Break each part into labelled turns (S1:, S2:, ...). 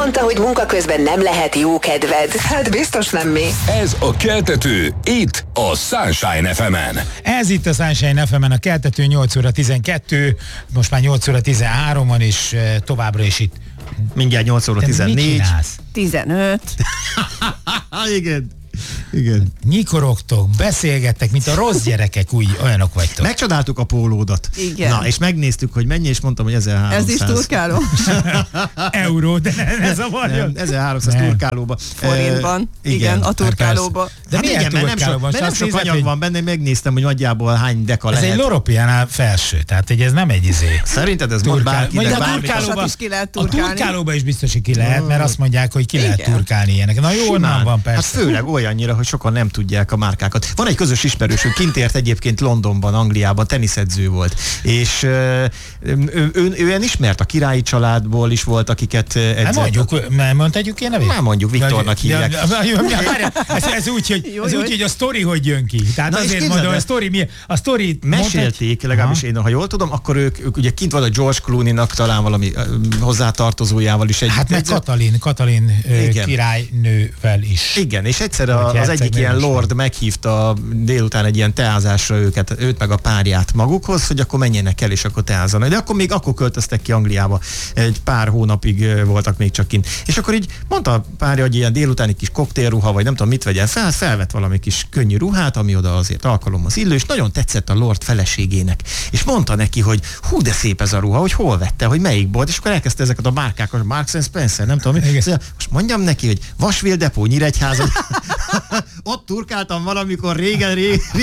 S1: mondta, hogy munka közben nem lehet jó kedved? Hát biztos nem mi.
S2: Ez a Keltető, itt a Sunshine FM-en.
S3: Ez itt a Sunshine FM-en, a Keltető 8 óra 12, most már 8 óra 13 van, és továbbra is itt.
S4: Mindjárt 8 óra 14.
S5: 15.
S4: Igen.
S3: Nyikorogtok, beszélgettek, mint a rossz gyerekek, úgy olyanok vagytok.
S4: Megcsodáltuk a pólódat.
S5: Igen.
S4: Na, és megnéztük, hogy mennyi, és mondtam, hogy 1300.
S5: Ez is turkáló?
S3: Euró, de ne zavarjon.
S4: 1300 turkálóba.
S5: Forintban. Igen, a turkálóba.
S3: De
S4: hát
S3: milyen
S4: igen,
S3: turkálóban?
S4: nem sok anyag van benne, megnéztem, hogy nagyjából hány deka
S3: ez
S4: lehet.
S3: Ez egy loropiánál felső, tehát ez nem egy izé.
S4: Szerinted ez most bárkinek
S3: a turkálóba is biztos, hogy ki lehet, mert azt mondják, hogy ki lehet turkálni ilyenek. Na jó, onnan van persze.
S4: Hát főleg olyannyira, hogy sokan nem tudják a márkákat. Van egy közös ismerősünk, kint ért egyébként Londonban, Angliában, teniszedző volt. És ő ilyen ismert, a királyi családból is volt, akiket edzett.
S3: Hát mondjuk, mondhatjuk ilyen nevét?
S4: Már mondjuk, Viktornak hívják.
S3: Ez úgy, hogy a sztori hogy jön ki. Tehát azért mondom, a sztori
S4: mesélték, legalábbis én, ha jól tudom, akkor ők ugye kint van a George Clooney-nak talán valami hozzátartozójával is együtt.
S3: Hát meg Katalin királynővel is.
S4: Igen, és egyszer az egyik ilyen lord meghívta délután egy ilyen teázásra őt meg a párját magukhoz, hogy akkor menjenek el, és akkor teázanak. De akkor költöztek ki Angliába. Egy pár hónapig voltak még csak kint. És akkor így mondta a párja, hogy ilyen délutáni kis koktélruha, vagy nem tudom mit vegyen fel, felvett valami kis könnyű ruhát, ami oda azért alkalomhoz illő, és nagyon tetszett a lord feleségének. És mondta neki, hogy hú, de szép ez a ruha, hogy hol vette, hogy melyik bolt, és akkor elkezdte ezeket a márkákat, Marks & Spencer, nem tudom mit. Most mondjam neki, hogy Vasville Depot, Nyíregyházan. Ott turkáltam valamikor régen,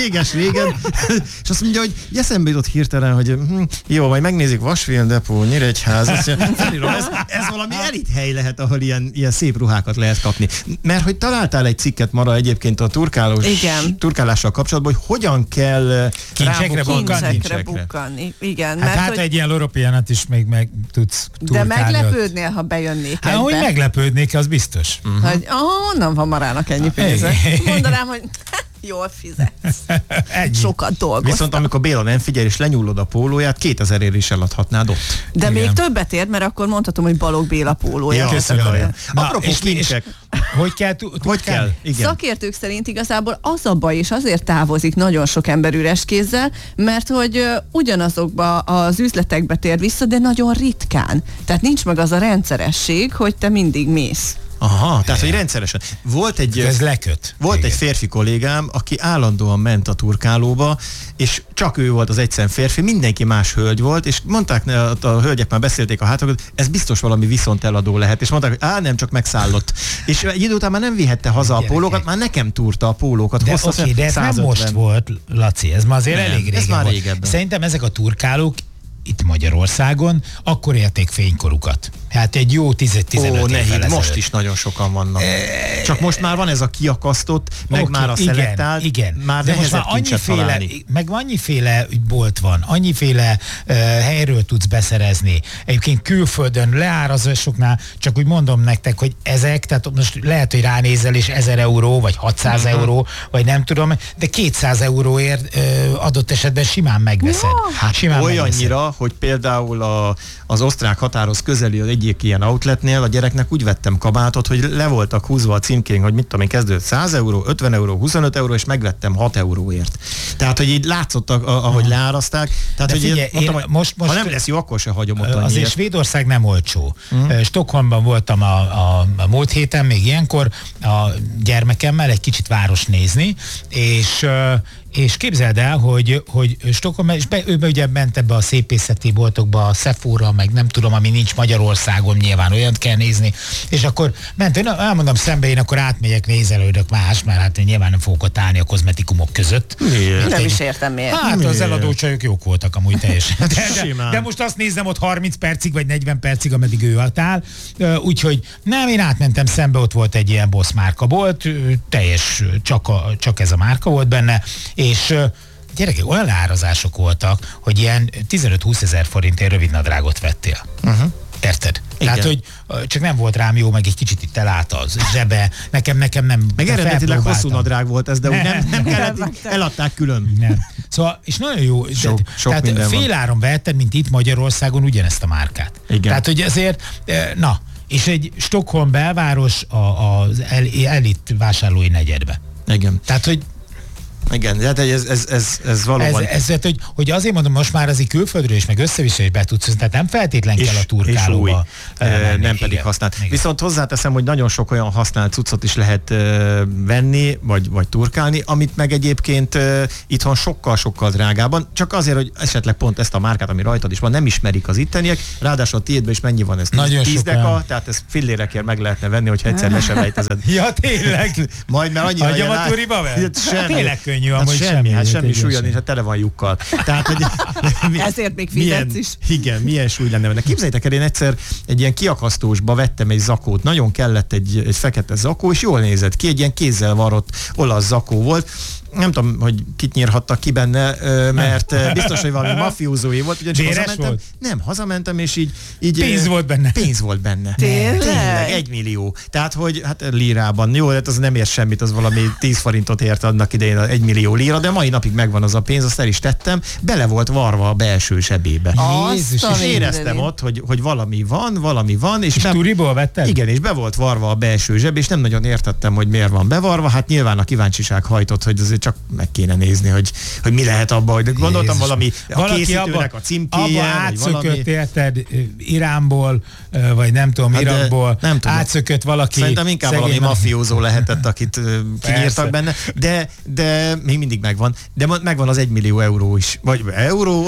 S4: és azt mondja, hogy eszembe jutott hirtelen, hogy jó, majd megnézik Vasville Depot, Nyíregyház. Ez valami elit hely lehet, ahol ilyen szép ruhákat lehet kapni. Mert hogy találtál egy cikket Mara egyébként a turkálással kapcsolatban, hogy hogyan kell
S5: kincsekre bukkanni. Igen.
S3: Hát egy ilyen loropiánat is még meg tudsz turkálni.
S5: De meglepődnél, ha bejönnék
S3: egybe. Hát, hogy meglepődnék, az biztos.
S5: Hogy honnan van Marának ennyi pénze? Mondanám, hogy jól fizetsz. Sokat dolgoztam.
S4: Viszont amikor Béla nem figyel és lenyúlod a pólóját, 2000-ért is eladhatnád ott.
S5: De igen. Még többet ér, mert akkor mondhatom, hogy Balogh Béla pólója.
S4: Ja, köszönöm. Apropó kincsek.
S3: Hogy kell?
S5: Igen. Szakértők szerint igazából az a baj, és azért távozik nagyon sok ember üres kézzel, mert hogy ugyanazokba az üzletekbe tér vissza, de nagyon ritkán. Tehát nincs meg az a rendszeresség, hogy te mindig mész.
S4: Aha, tehát hogy rendszeresen.
S3: Ez leköt.
S4: Volt egy férfi kollégám, aki állandóan ment a turkálóba, és csak ő volt az egyszerűen férfi, mindenki más hölgy volt, és mondták, a hölgyek már beszélték a hátrakat, ez biztos valami viszonteladó lehet, és mondták, hogy nem, csak megszállott. És egy idő után már nem vihette haza a pólókat, már nekem túrta a pólókat.
S3: De oké, de ez nem most volt, Laci, ez már azért elég régen
S4: ez már
S3: volt.
S4: régebben.
S3: Szerintem ezek a turkálók itt Magyarországon, akkor élték fénykorukat. Hát egy jó 10-15 évvel
S4: most is nagyon sokan vannak. Csak most már van ez a kiakasztott, meg már a szelektált.
S3: Igen.
S4: Már de most már
S3: annyiféle bolt van, annyiféle helyről tudsz beszerezni. Egyébként külföldön leárazásoknál, csak úgy mondom nektek, hogy ezek, tehát most lehet, hogy ránézel és 1000 euró, vagy 600 euró, vagy nem tudom, de 200 euróért adott esetben simán megveszed.
S4: Hát simán olyannyira, hogy például az osztrák határhoz közeli az egyik ilyen outletnél a gyereknek úgy vettem kabátot, hogy le voltak húzva a címkén, hogy mit tudom én, kezdődött 100 euró, 50 euró, 25 euró, és megvettem 6 euróért. Tehát, hogy így látszott, ahogy leáraszták. Tehát, hogy
S3: figyelj,
S4: mondtam, most ha nem lesz jó, akkor se hagyom ott annyiért.
S3: Azért Svédország nem olcsó. Stockholmban voltam a múlt héten, még ilyenkor a gyermekemmel egy kicsit város nézni, és képzeld el, hogy Stockholmban, és ő ugye ment ebbe a szépészeti boltokba, a Sephora, meg nem tudom, ami nincs Magyarországon, nyilván olyat kell nézni, és akkor ment, én elmondom szembe, én akkor átmegyek, nézelődök más, mert hát én nyilván nem fogok ott állni a kozmetikumok között.
S5: Nem is értem miért.
S3: Hát az eladócsajok jók voltak amúgy teljesen. De most azt nézem ott 30 percig, vagy 40 percig, ameddig ő ott áll, úgyhogy nem, én átmentem szembe, ott volt egy ilyen Boss márka volt, teljes, csak ez a márka volt benne, és gyerekek, olyan árazások voltak, hogy ilyen 15-20 ezer forintért rövidnadrágot vettél. Érted? Igen. Tehát, hogy csak nem volt rám jó, meg egy kicsit itt elállt az zsebe, nekem nem.
S4: Meg eredetileg hosszú nadrág volt ez, de úgy nem kellett, eladták külön.
S3: Nem. Szóval, és nagyon jó,
S4: sok
S3: tehát féláron vetted, mint itt Magyarországon ugyanezt a márkát.
S4: Igen.
S3: Tehát, hogy azért, na, és egy Stockholm belváros az elit vásárlói negyedbe.
S4: Igen.
S3: Tehát, hogy
S4: igen, tehát ez valóban...
S3: hogy azért mondom, most már azért külföldről is, meg össze-vissza is be tudsz, tehát nem feltétlen kell a turkálóba.
S4: Nem pedig használt. Igen. Viszont hozzáteszem, hogy nagyon sok olyan használt cuccot is lehet venni, vagy turkálni, amit meg egyébként itthon sokkal-sokkal drágában, csak azért, hogy esetleg pont ezt a márkát, ami rajtad is van, nem ismerik az itteniek, ráadásul a tiédben is mennyi van ez? 10 deka, tehát ez fillérekért meg lehetne venni, hogyha egyszer le sem rejtezed.
S3: Ja, tényleg?
S4: Majd mert annyira
S3: hagyjam a turiba vel?
S4: Tényleg
S3: könnyű,
S4: semmi súlya nincs, tele van lyukkal. Tehát, hogy
S5: ezért még fizetsz is.
S4: Igen, milyen súly lenne benne. Képzeljétek el, én egyszer egy ilyen kiakasztósba vettem egy zakót, nagyon kellett egy fekete zakó, és jól nézett ki, egy ilyen kézzel varrott olasz zakó volt. Nem tudom, hogy kit nyírhattak ki benne, mert biztos, hogy valami mafiózói volt.
S3: Volt?
S4: Nem, hazamentem, és így
S3: pénz volt benne.
S4: Pénz volt benne.
S5: Tényleg?
S4: 1 millió. Tehát, hogy hát lírában. Jó, hát az nem ér semmit, az valami 10 forintot ért annak idején 1 millió líra, de mai napig megvan az a pénz, azt el is tettem. Bele volt varva a belső zsebébe.
S3: Jézus,
S4: és éreztem ott, hogy valami van. És
S3: turiból vetted?
S4: Igen, és be volt varva a belső zseb, és nem nagyon értettem, hogy miért van bevarva. Hát nyilván a kíváncsiság hajtott, hogy azért csak meg kéne nézni, hogy mi lehet abban, hogy gondoltam Jézus, valami a készítőnek a címkéje,
S3: abba átszökött, érted, Iránból, vagy nem tudom, Irakból, átszökött valaki.
S4: Szerintem inkább valami mafiózó lehetett, akit kinyírtak benne, de még mindig megvan. De megvan az 1 millió euró is. Vagy euró?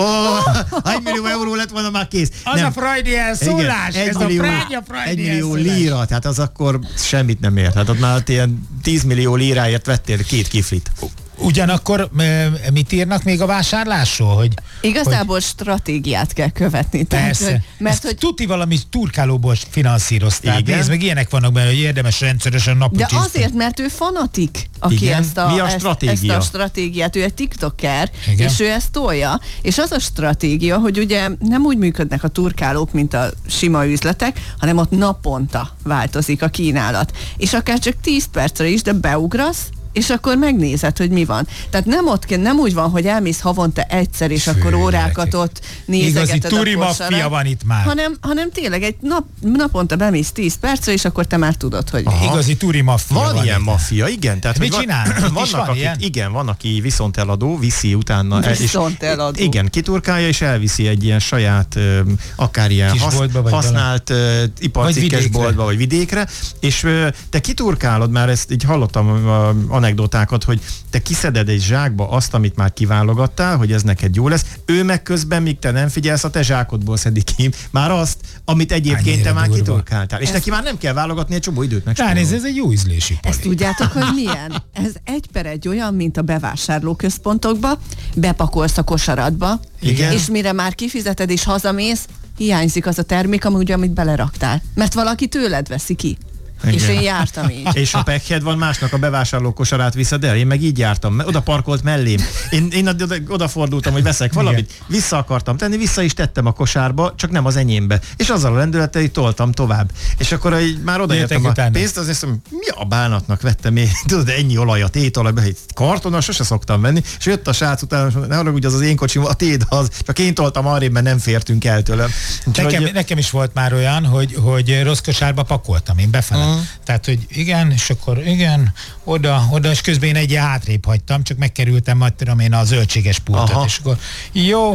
S4: 1 millió euró lett volna már kész.
S3: Az nem. A freudi elszólás, ez a fránya freudi
S4: 1 millió líra, tehát az akkor semmit nem ért. Hát ott már ilyen 10 millió líráért vettél 2 kiflit.
S3: Ugyanakkor mit írnak még a vásárlásról? Hogy,
S5: igazából stratégiát kell követni.
S3: Persze.
S5: Tehát, mert hogy
S3: tuti valami turkálóból finanszírozták. Nézd, meg ilyenek vannak benne, hogy érdemes rendszeresen napucsizni.
S5: De azért, mert ő fanatik, aki ezt a stratégiát, ő egy tiktoker, igen. És ő ezt tolja. És az a stratégia, hogy ugye nem úgy működnek a turkálók, mint a sima üzletek, hanem ott naponta változik a kínálat. És akár csak 10 percre is, de beugrasz, és akkor megnézed, hogy mi van. Tehát nem úgy van, hogy elmész havonta egyszer, és akkor órákat ott nézegeted
S3: igazi turi maffia van itt már.
S5: Hanem tényleg egy naponta bemész 10 percre, és akkor te már tudod, hogy...
S3: Igazi turi maffia
S4: van ilyen maffia, igen. Tehát,
S3: mit csinál?
S4: Van, aki viszont eladó, viszi utána...
S5: Viszont eladó.
S4: Igen, kiturkálja, és elviszi egy ilyen saját, akár ilyen használt iparcikkes boltba, vagy vidékre, és te kiturkálod, már ezt így hallottam anekdotákat, hogy te kiszeded egy zsákba azt, amit már kiválogattál, hogy ez neked jó lesz, ő meg közben, míg te nem figyelsz, a te zsákodból szedik ki már azt, amit egyébként te már kiturkáltál. És neki már nem kell válogatni, egy csomó időt megspórolni.
S3: Ránéz, ez egy jó ízlési pali.
S5: Ezt tudjátok, hogy milyen? Ez 1/1 olyan, mint a bevásárlóközpontokba, bepakolsz a kosaradba, igen. És mire már kifizeted és hazamész, hiányzik az a termék, amit beleraktál. Mert valaki tőled veszi ki. Igen. És én jártam így.
S4: És ha pekhed van, másnak a bevásárló kosarát viszed el. Én meg így jártam. Oda parkolt mellém. Én odafordultam, hogy veszek valamit. Igen. Vissza akartam tenni, vissza is tettem a kosárba, csak nem az enyémbe. És azzal a lendülettel így toltam tovább. És akkor már odaértem a pénzt, azért mondom, mi a bánatnak vettem én? Tudod, ennyi olajat, tétolaj, egy kartonnal sose szoktam venni. És jött a srác után, és ne haragudj, az én kocsim, a téd az. Csak én toltam arrébb, mert nem fértünk el tőlem.
S3: Nekem is volt már olyan, hogy rossz kosárba pakoltam én befele. Tehát, hogy igen, és akkor igen, oda, és közben én egy hátrébb hagytam, csak megkerültem majd tudom én a zöldséges pultot, és akkor jó,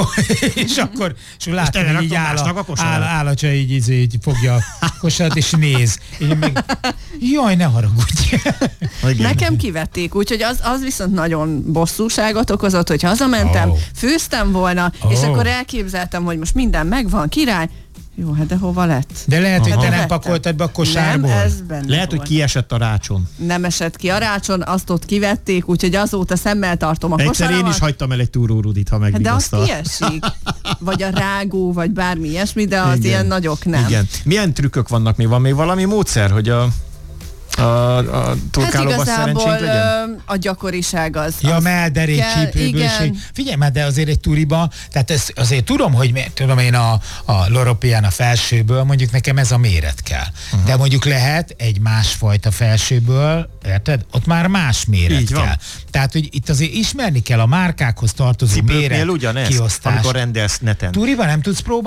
S3: és akkor látom, hogy így áll a csaj, így fogja a kosarat, és néz. Jaj, ne haragudj.
S5: Nekem kivették, úgyhogy az viszont nagyon bosszúságot okozott, hogy hazamentem, főztem volna, és akkor elképzeltem, hogy most minden megvan, király. Jó, hát de hova lett?
S3: De lehet, hogy te nem pakoltad be a kosárból.
S5: Nem, ez benne
S4: lehet, hogy kiesett a rácson.
S5: Nem esett ki a rácson, azt ott kivették, úgyhogy azóta szemmel tartom a kosaramat.
S4: Egyszer én is hagytam el egy túrórudit, ha megvigasztal.
S5: De az kiesik. Vagy a rágó, vagy bármi ilyesmi, de az ilyen nagyok nem.
S4: Igen. Milyen trükkök vannak még? Van még valami módszer, hogy a turkálóban szerencsénk legyen?
S5: A gyakoriság az.
S3: Ja, a melderék, csípőbőség. Figyelj már, de azért egy turiba, tehát ezt azért tudom, hogy tudom én a Loropian a felsőből, mondjuk nekem ez a méret kell. De mondjuk lehet egy másfajta felsőből, érted? Ott már más méret így kell. Van. Tehát, hogy itt azért ismerni kell a márkákhoz tartozó méret
S4: ugyanezt,
S3: kiosztás.
S4: amikor rendelsz neten.
S3: Turiba nem tudsz próbálni?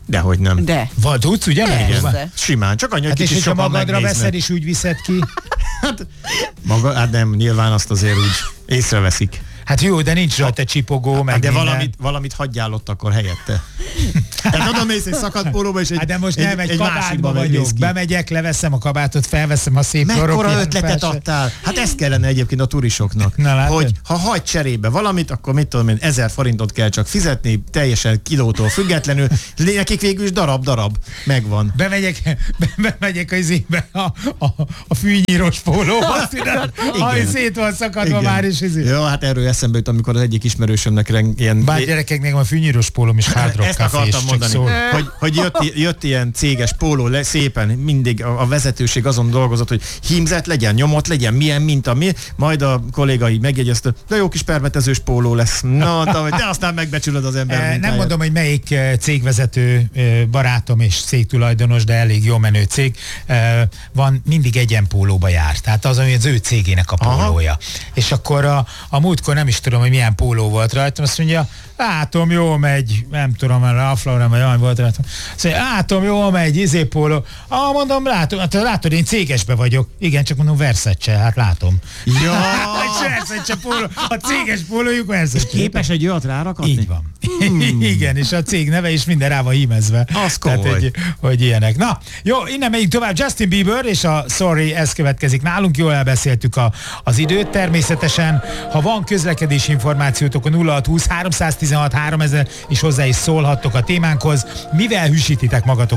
S4: Dehogy nem.
S5: De.
S3: Vagy tudsz, ugye?
S5: Persze.
S4: Simán, csak annyi, hogy
S3: Hát és
S4: kicsit
S3: hogyha
S4: sokan
S3: magadra
S4: megnéznek.
S3: veszed, és úgy viszed ki?
S4: Hát nem, nyilván azt azért úgy észreveszik.
S3: Hát jó, de nincs rajta csipogó, meg
S4: De
S3: minden.
S4: valamit hagyjál ott akkor helyette. Tehát oda mész egy szakadt pólóba, és
S3: Hát de most nem, egy kabátban
S4: másikba
S3: vagyok. Bemegyek, leveszem a kabátot, felveszem a szép
S4: Mekkora ötletet adtál? Hát ezt kellene egyébként a turisoknak.
S3: Na,
S4: hogy ha hagy cserébe valamit, akkor mit tudom én, 1000 forintot kell csak fizetni, teljesen kilótól függetlenül, nekik végül is darab-darab megvan.
S3: Bemegyek az évbe a fűnyíros pólóba, ami szét van szakadva már is.
S4: Jó, hát erről eszembe jut, amikor az egyik ismerősömnek ilyen...
S3: Bár gyerekek, nekem a fűnyíros pólóm is Hard Rock
S4: Ezt
S3: Café,
S4: akartam mondani, hogy jött ilyen céges póló, szépen mindig a vezetőség azon dolgozott, hogy hímzett legyen, nyomott legyen, milyen minta, mi, majd a kolléga így megjegyezte, de jó kis permetezős póló lesz. Na, de aztán megbecsülöd az ember mintáját.
S3: Nem mondom, hogy melyik cégvezető barátom és cégtulajdonos, de elég jó menő cég, van, mindig egyenpólóba jár. Tehát az, ami az ő cégének a pólója. Aha. És akkor a múltkor nem is tudom, hogy milyen póló volt rajtam, azt mondja, látom, jó megy, nem tudom, a Flora, vagy olyan volt rajtam. Azt mondja, látom, jó megy, póló. Mondom, látod, én cégesbe vagyok. Igen, csak mondom, Versace, hát látom.
S4: Ja.
S3: Versace póló, a céges pólójuk Versace.
S4: Képes egy olyat rárakatni?
S3: Így van. Igen, és a cég neve is minden rá van hímezve.
S4: Az komoly.
S3: Tehát, hogy ilyenek. Na, jó, innen megyünk tovább. Justin Bieber és a Sorry, ez következik nálunk. Jól elbeszéltük az időt. Természetesen, ha van közlekedési információtok, a 0620 316 3000 és hozzá is szólhattok a témánkhoz. Mivel hűsítitek magatok